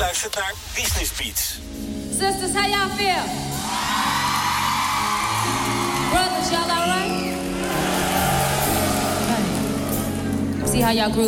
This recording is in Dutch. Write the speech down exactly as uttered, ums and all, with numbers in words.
luistert naar Business Beats. Sisters, how y'all feel? Brothers, y'all all right? Right. See how y'all groove.